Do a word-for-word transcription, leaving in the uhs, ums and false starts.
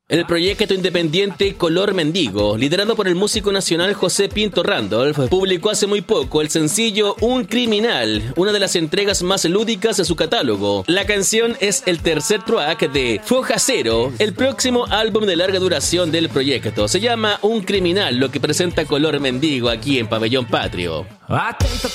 El proyecto independiente Color Mendigo, liderado por el músico nacional José Pinto Randolph, publicó hace muy poco el sencillo Un Criminal, una de las entregas más lúdicas de su catálogo. La canción es el tercer track de Foja Cero, el próximo álbum de larga duración del proyecto. Se llama Un Criminal, lo que presenta Color Mendigo aquí en Pabellón Patrio. Atento